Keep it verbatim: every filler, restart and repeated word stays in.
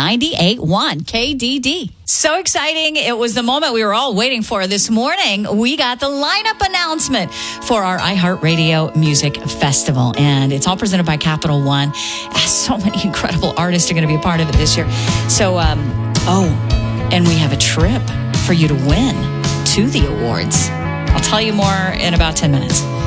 ninety-eight point one K D D. So exciting. It was the moment we were all waiting for this morning. We got the lineup announcement for our iHeartRadio Music Festival. And it's all presented by Capital One. So many incredible artists are going to be a part of it this year. So, um, oh, and we have a trip for you to win to the awards. I'll tell you more in about ten minutes.